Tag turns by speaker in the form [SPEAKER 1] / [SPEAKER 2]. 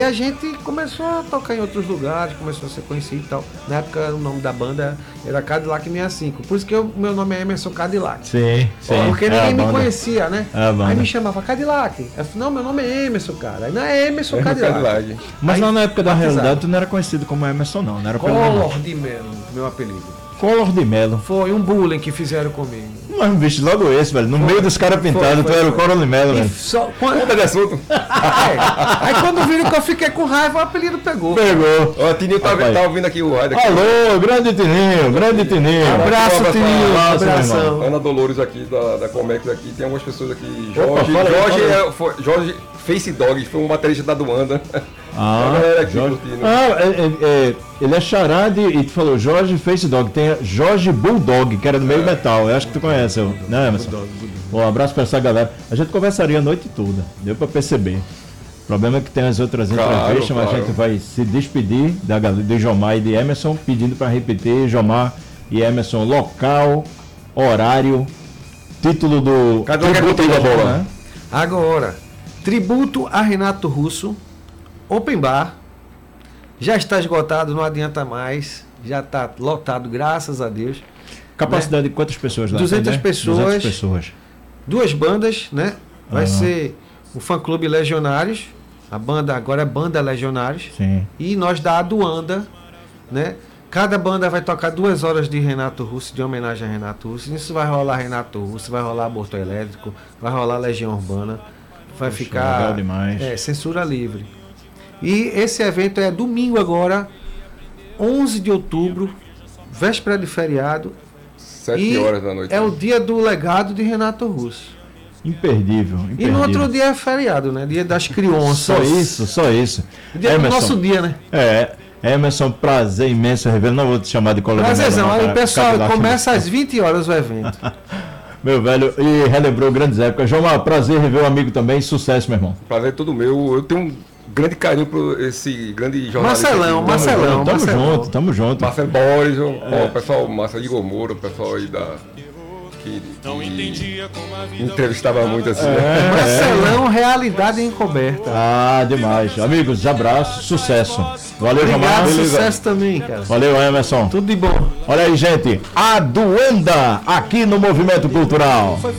[SPEAKER 1] E a gente começou a tocar em outros lugares, começou a ser conhecido e tal. Na época o nome da banda era Cadillac 65. Por isso que o meu nome é Emerson Cadillac.
[SPEAKER 2] Sim.
[SPEAKER 1] Porque ninguém me conhecia, né?
[SPEAKER 2] Aí
[SPEAKER 1] me chamava Cadillac. Eu falei, não, meu nome é Emerson, cara. Aí não é Emerson Cadillac.
[SPEAKER 2] Mas
[SPEAKER 1] aí,
[SPEAKER 2] lá na época da realidade tu não era conhecido como Emerson, não. Era
[SPEAKER 1] Collor de Melo, meu apelido.
[SPEAKER 2] Collor de Melo.
[SPEAKER 1] Foi um bullying que fizeram comigo.
[SPEAKER 2] Mas um bicho logo esse, velho. No meio dos caras pintados, tu era o Collor de Melo, velho.
[SPEAKER 1] Conta de assunto. Aí quando viram que eu fiquei com raiva, o apelido pegou.
[SPEAKER 2] Ó,
[SPEAKER 3] Tininho tá ouvindo aqui o rádio.
[SPEAKER 2] Alô, grande Tininho.
[SPEAKER 1] Abraço, Tininho. Abração.
[SPEAKER 3] Ana Dolores aqui, da Comex aqui. Tem algumas pessoas aqui. Jorge Face Dog, foi um baterista da Duanda.
[SPEAKER 2] Jorge. Ele é charade e tu falou Jorge Face Dog. Tem Jorge Bulldog, que era do meio metal. Eu acho que tu conhece, né, Emerson? Um abraço pra essa galera. A gente conversaria a noite toda, deu pra perceber. O problema é que tem as outras entrevistas, mas a gente vai se despedir da galera de Jomar e de Emerson, pedindo para repetir, Jomar e Emerson, local, horário, título do
[SPEAKER 3] tributo da bola,
[SPEAKER 2] né?
[SPEAKER 1] Agora, tributo a Renato Russo, Open Bar, já está esgotado, não adianta mais, já está lotado, graças a Deus.
[SPEAKER 2] Capacidade, né? De quantas pessoas lá?
[SPEAKER 1] 200 pessoas.
[SPEAKER 2] 200 pessoas.
[SPEAKER 1] 2 bandas, né? Vai ser o fã-clube Legionários, a banda agora é Banda Legionários.
[SPEAKER 2] Sim.
[SPEAKER 1] E nós da Aduanda, né? Cada banda vai tocar 2 horas de Renato Russo, de homenagem a Renato Russo. Isso vai rolar Renato Russo, vai rolar Aborto Elétrico, vai rolar Legião Urbana, vai ficar censura livre. E esse evento é domingo agora, 11 de outubro, véspera de feriado.
[SPEAKER 3] 7 horas da noite.
[SPEAKER 1] É o dia do legado de Renato Russo.
[SPEAKER 2] Imperdível.
[SPEAKER 1] E no outro dia é feriado, né? Dia das crianças.
[SPEAKER 2] Só isso.
[SPEAKER 1] Dia do nosso dia, né?
[SPEAKER 2] Emerson, prazer imenso rever. Não vou te chamar de colega.
[SPEAKER 1] Prazerzão. Aí o pessoal começa às 20 horas o evento.
[SPEAKER 2] Meu velho, e relembrou grandes épocas. João, prazer rever o amigo também. Sucesso, meu irmão.
[SPEAKER 3] Prazer é todo meu. Eu tenho um grande carinho por esse grande jornalista.
[SPEAKER 1] Marcelão.
[SPEAKER 2] Tamo junto.
[SPEAKER 3] Marcelo Boris, o pessoal, Marcelo Igor Moura, o pessoal aí que entrevistava muito assim.
[SPEAKER 1] Marcelão, realidade encoberta.
[SPEAKER 2] Demais. Amigos, abraço, sucesso. Valeu, Jamar.
[SPEAKER 1] Sucesso também, cara.
[SPEAKER 2] Valeu, Emerson.
[SPEAKER 1] Tudo de bom.
[SPEAKER 2] Olha aí, gente. Aduanda, aqui no Movimento Cultural.